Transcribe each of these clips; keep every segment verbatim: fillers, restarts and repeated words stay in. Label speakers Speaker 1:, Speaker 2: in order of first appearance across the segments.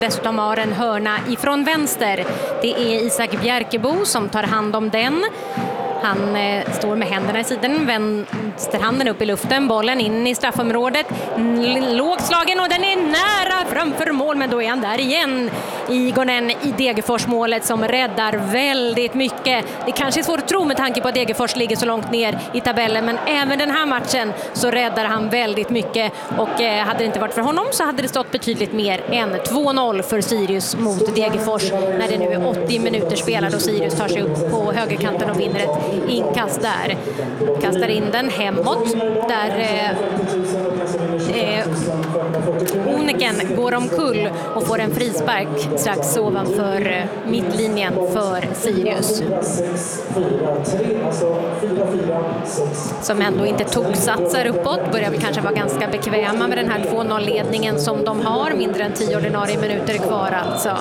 Speaker 1: Dessutom har en hörna ifrån vänster. Det är Isak Bjerkebo som tar hand om den. Han eh, står med händerna i sidan, vänsterhanden upp i luften, bollen in i straffområdet, lågslagen och den är nära framför mål, men då är han där igen. Igonen i Degerfors-målet som räddar väldigt mycket. Det kanske är svårt att tro med tanke på att Degerfors ligger så långt ner i tabellen, men även den här matchen så räddar han väldigt mycket, och eh, hade det inte varit för honom så hade det stått betydligt mer än två noll för Sirius mot Degerfors när det nu är åttio minuter spelade och Sirius tar sig upp på högerkanten och vinner ett inkast där. Kastar in den hemåt där eh, eh, Oneken går omkull och får en frispark strax ovanför eh, mittlinjen för Sirius. Som ändå inte tog satsar uppåt, börjar väl kanske vara ganska bekväma med den här två noll-ledningen som de har, mindre än tio ordinarie minuter kvar alltså.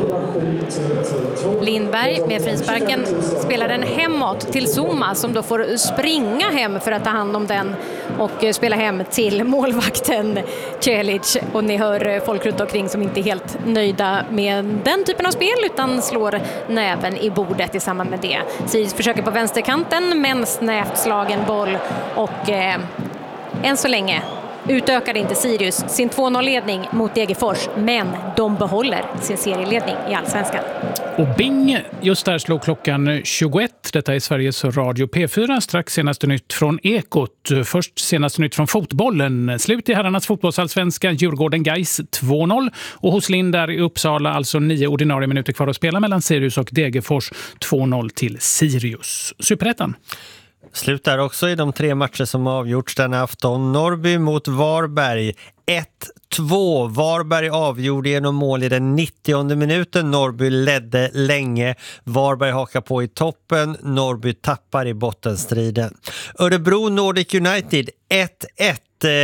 Speaker 1: Lindberg med frisparken spelar den hemåt till Zuma som då får springa hem för att ta hand om den och spela hem till målvakten Celic, och ni hör folk runt omkring som inte är helt nöjda med den typen av spel utan slår näven i bordet i samband med det. Sirius försöker på vänsterkanten men snävt slagen boll, och eh, än så länge utökade inte Sirius sin två noll-ledning mot Degerfors, men de behåller sin serieledning i Allsvenskan.
Speaker 2: Och bing, just där slog klockan tjugoett. Detta är Sveriges Radio P fyra. Strax senaste nytt från Ekot. Först senaste nytt från fotbollen. Slut i herrarnas fotbollsallsvenska. Djurgården Gais två noll. Och hos Lind där i Uppsala, alltså nio ordinarie minuter kvar att spela mellan Sirius och Degerfors. två noll till Sirius. Superettan.
Speaker 3: Slut där också i de tre matcher som avgjorts den afton. Norrby mot Varberg ett två. Varberg avgjorde genom mål i den nittionde minuten. Norrby ledde länge. Varberg hakar på i toppen. Norrby tappar i bottenstriden. Örebro Nordic United ett ett.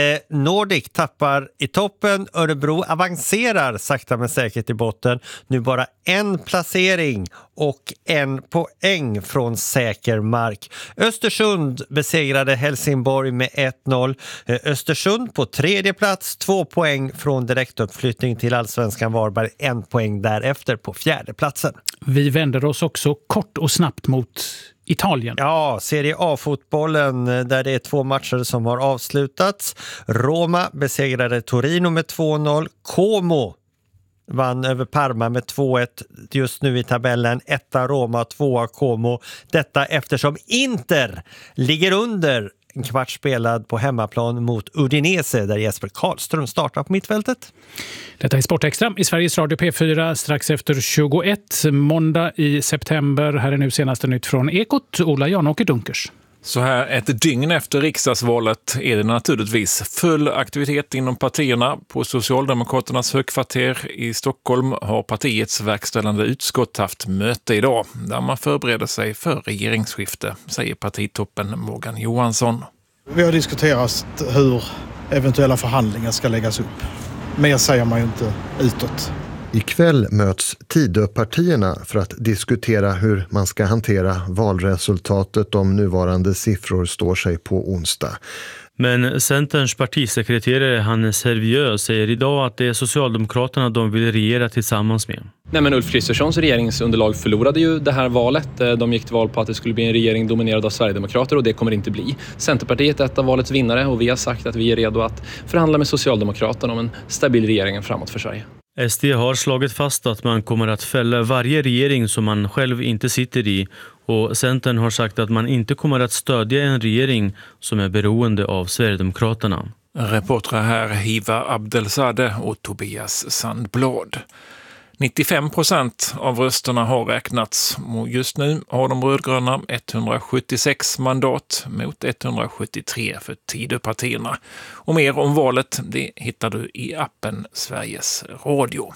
Speaker 3: Nordic tappar i toppen. Örebro avancerar sakta men säkert i botten. Nu bara en placering och en poäng från säker mark. Östersund besegrade Helsingborg med ett noll. Östersund på tredje plats, två poäng från direktuppflyttning till Allsvenskan. Varberg en poäng därefter på fjärde platsen.
Speaker 2: Vi vänder oss också kort och snabbt mot Italien.
Speaker 3: Ja, Serie A-fotbollen där det är två matcher som har avslutats. Roma besegrade Torino med två noll. Como vann över Parma med två ett just nu i tabellen. Etta Roma, tvåa Como. Detta eftersom Inter ligger under en kvart spelad på hemmaplan mot Udinese där Jesper Karlström startar på mittfältet.
Speaker 2: Detta är Sportextra i Sveriges Radio P fyra strax efter tjugoett. Måndag i september. Här är nu senaste nytt från Ekot. Ola Janåker Dunkers.
Speaker 4: Så här ett dygn efter riksdagsvalet är det naturligtvis full aktivitet inom partierna. På Socialdemokraternas högkvarter i Stockholm har partiets verkställande utskott haft möte idag där man förbereder sig för regeringsskifte, säger partitoppen Morgan Johansson.
Speaker 5: Vi har diskuterat hur eventuella förhandlingar ska läggas upp. Mer säger man ju inte utåt.
Speaker 6: Ikväll möts Tidöpartierna för att diskutera hur man ska hantera valresultatet om nuvarande siffror står sig på onsdag.
Speaker 7: Men Centerns partisekreterare Hannes Hervieux säger idag att det är Socialdemokraterna de vill regera tillsammans med.
Speaker 8: Nej, men Ulf Kristerssons regeringsunderlag förlorade ju det här valet. De gick till val på att det skulle bli en regering dominerad av Sverigedemokrater och det kommer det inte bli. Centerpartiet är ett av valets vinnare och vi har sagt att vi är redo att förhandla med Socialdemokraterna om en stabil regering framåt för Sverige.
Speaker 7: S D har slagit fast att man kommer att fälla varje regering som man själv inte sitter i, och Centern har sagt att man inte kommer att stödja en regering som är beroende av Sverigedemokraterna.
Speaker 4: Reportrar här Hiva Abdelzadeh och Tobias Sandblad. nittiofem procent av rösterna har räknats och just nu har de rödgröna etthundrasjuttiosex mandat mot etthundrasjuttiotre för Tidöpartierna. Och mer om valet det hittar du i appen Sveriges Radio.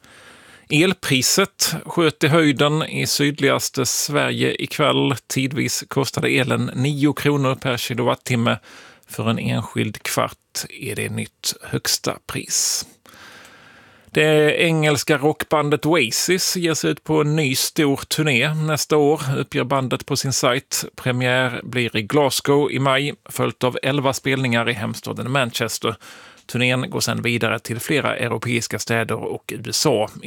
Speaker 4: Elpriset sköt i höjden i sydligaste Sverige ikväll. Tidvis kostade elen nio kronor per kilowattimme. För en enskild kvart är det nytt högsta pris. Det engelska rockbandet Oasis ger sig ut på en ny stor turné nästa år, uppger bandet på sin sajt. Premiär blir i Glasgow i maj, följt av elva spelningar i hemstaden Manchester. Turnén går sedan vidare till flera europeiska städer och U S A.